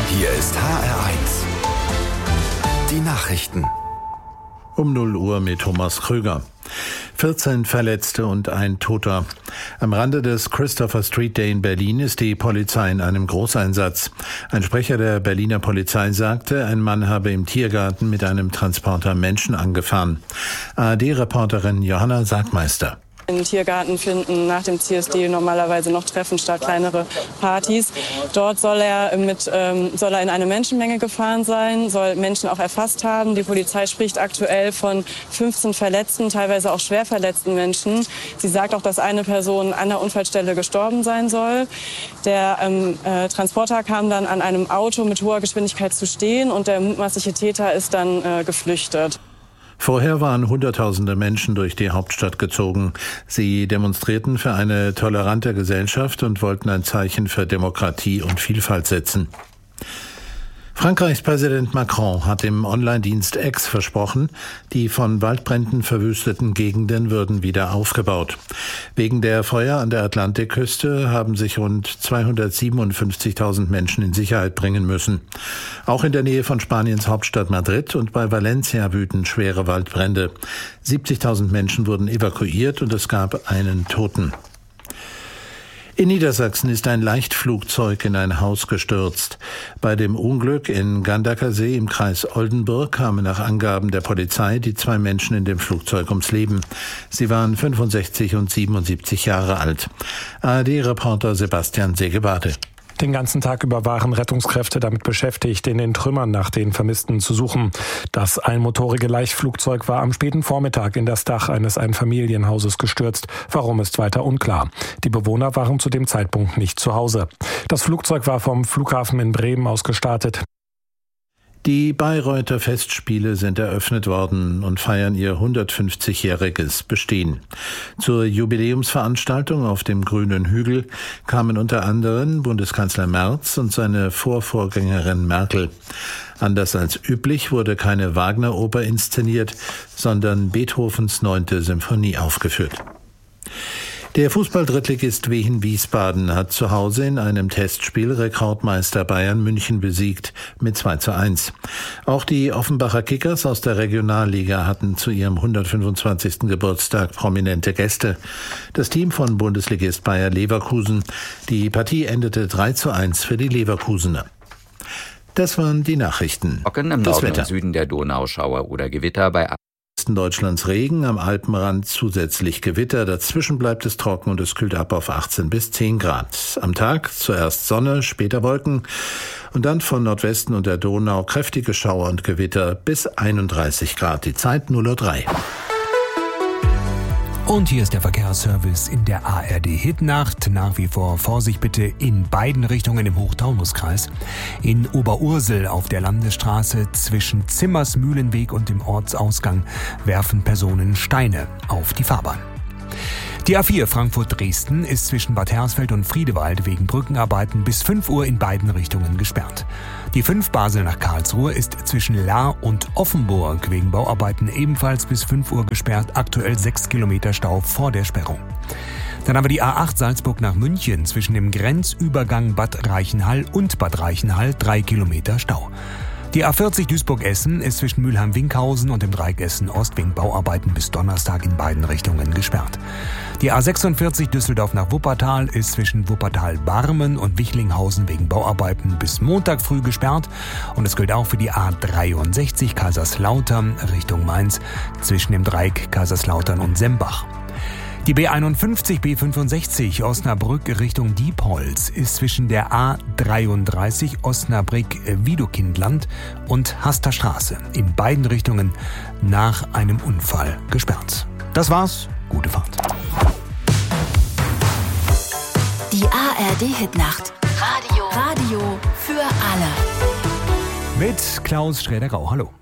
Hier ist HR1. Die Nachrichten. Um 0 Uhr mit Thomas Krüger. 14 Verletzte und ein Toter. Am Rande des Christopher Street Day in Berlin ist die Polizei in einem Großeinsatz. Ein Sprecher der Berliner Polizei sagte, ein Mann habe im Tiergarten mit einem Transporter Menschen angefahren. ARD-Reporterin Johanna Sagmeister. Im Tiergarten finden nach dem CSD normalerweise noch Treffen statt, kleinere Partys. Dort soll er in eine Menschenmenge gefahren sein, soll Menschen auch erfasst haben. Die Polizei spricht aktuell von 15 verletzten, teilweise auch schwer verletzten Menschen. Sie sagt auch, dass eine Person an der Unfallstelle gestorben sein soll. Der Transporter kam dann an einem Auto mit hoher Geschwindigkeit zu stehen und der mutmaßliche Täter ist dann geflüchtet. Vorher waren Hunderttausende Menschen durch die Hauptstadt gezogen. Sie demonstrierten für eine tolerante Gesellschaft und wollten ein Zeichen für Demokratie und Vielfalt setzen. Frankreichs Präsident Macron hat im Online-Dienst X versprochen, die von Waldbränden verwüsteten Gegenden würden wieder aufgebaut. Wegen der Feuer an der Atlantikküste haben sich rund 257.000 Menschen in Sicherheit bringen müssen. Auch in der Nähe von Spaniens Hauptstadt Madrid und bei Valencia wüten schwere Waldbrände. 70.000 Menschen wurden evakuiert und es gab einen Toten. In Niedersachsen ist ein Leichtflugzeug in ein Haus gestürzt. Bei dem Unglück in Gandakersee im Kreis Oldenburg kamen nach Angaben der Polizei die 2 Menschen in dem Flugzeug ums Leben. Sie waren 65 und 77 Jahre alt. ARD-Reporter Sebastian Segebade. Den ganzen Tag über waren Rettungskräfte damit beschäftigt, in den Trümmern nach den Vermissten zu suchen. Das einmotorige Leichtflugzeug war am späten Vormittag in das Dach eines Einfamilienhauses gestürzt. Warum, ist weiter unklar. Die Bewohner waren zu dem Zeitpunkt nicht zu Hause. Das Flugzeug war vom Flughafen in Bremen aus gestartet. Die Bayreuther Festspiele sind eröffnet worden und feiern ihr 150-jähriges Bestehen. Zur Jubiläumsveranstaltung auf dem Grünen Hügel kamen unter anderem Bundeskanzler Merz und seine Vorvorgängerin Merkel. Anders als üblich wurde keine Wagner-Oper inszeniert, sondern Beethovens 9. Symphonie aufgeführt. Der Fußball-Drittligist Wehen-Wiesbaden hat zu Hause in einem Testspiel Rekordmeister Bayern München besiegt mit 2:1. Auch die Offenbacher Kickers aus der Regionalliga hatten zu ihrem 125. Geburtstag prominente Gäste. Das Team von Bundesligist Bayer Leverkusen. Die Partie endete 3:1 für die Leverkusener. Das waren die Nachrichten. Trocken im Norden und Süden der Donau, Schauer oder Gewitter bei Deutschlands Regen, am Alpenrand zusätzlich Gewitter, dazwischen bleibt es trocken und es kühlt ab auf 18 bis 10 Grad. Am Tag zuerst Sonne, später Wolken und dann von Nordwesten und der Donau kräftige Schauer und Gewitter bis 31 Grad. Die Zeit 0:03 Uhr. Und hier ist der Verkehrsservice in der ARD-Hitnacht. Nach wie vor Vorsicht bitte in beiden Richtungen im Hochtaunuskreis. In Oberursel auf der Landesstraße zwischen Zimmersmühlenweg und dem Ortsausgang werfen Personen Steine auf die Fahrbahn. Die A4 Frankfurt-Dresden ist zwischen Bad Hersfeld und Friedewald wegen Brückenarbeiten bis 5 Uhr in beiden Richtungen gesperrt. Die 5 Basel nach Karlsruhe ist zwischen Lahr und Offenburg wegen Bauarbeiten ebenfalls bis 5 Uhr gesperrt, aktuell 6 Kilometer Stau vor der Sperrung. Dann haben wir die A8 Salzburg nach München zwischen dem Grenzübergang Bad Reichenhall und Bad Reichenhall 3 Kilometer Stau. Die A40 Duisburg-Essen ist zwischen Mülheim-Winkhausen und dem Dreieck Essen-Ost wegen Bauarbeiten bis Donnerstag in beiden Richtungen gesperrt. Die A46 Düsseldorf nach Wuppertal ist zwischen Wuppertal-Barmen und Wichlinghausen wegen Bauarbeiten bis Montag früh gesperrt. Und es gilt auch für die A63 Kaiserslautern Richtung Mainz zwischen dem Dreieck Kaiserslautern und Sembach. Die B51, B65 Osnabrück Richtung Diepholz ist zwischen der A33 Osnabrück-Wiedekindland und Haster Straße in beiden Richtungen nach einem Unfall gesperrt. Das war's. Gute Fahrt. Die ARD-Hitnacht. Radio für alle. Mit Klaus Schräder-Grau. Hallo.